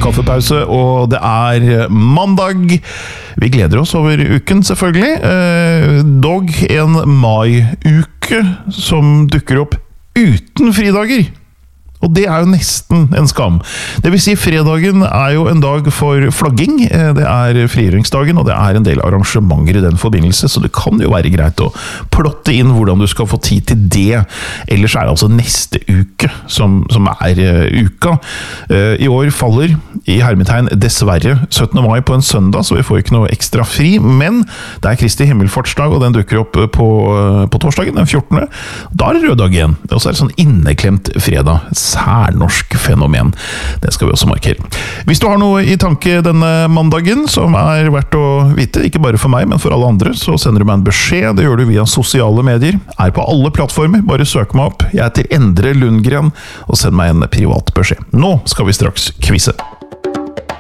kaffepause, og det mandag. Vi gleder oss over uken, selvfølgelig. Dog en mai-uke som dukker opp uten fridager. Og det jo nesten en skam. Det vil si, fredagen jo en dag for flagging. Det frigjøringsdagen, og det en del arrangementer i den forbindelse, så det kan jo være greit å plotte inn hvordan du skal få tid til det. Ellers det altså neste uke som uka. I år faller i hermetegn dessverre 17. mai på en søndag, så vi får ikke noe ekstra fri, men det Kristi himmelfartsdag, og den dukker opp på torsdagen, den 14. Da det rød dag igjen, og så det sånn inneklemt fredag. Særnorsk fenomen. Det skal vi også markere. Hvis du har noe i tanke denne mandagen som verdt å vite, ikke bare for meg, men for alle andre, så sender du meg en beskjed. Det gjør du via sosiale medier. På alle plattformer. Bare søk meg opp. Jeg heter Endre Lundgren, og send meg en privat beskjed. Nå skal vi straks kvise.